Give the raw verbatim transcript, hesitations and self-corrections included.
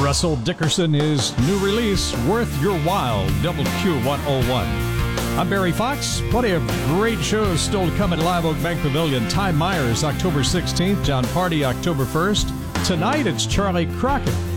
Russell Dickerson, his new release, Worth Your While, Double Q one oh one. I'm Barry Fox. Plenty of great shows still to come at Live Oak Bank Pavilion. Ty Myers, October sixteenth. John Party, October first. Tonight, it's Charlie Crockett.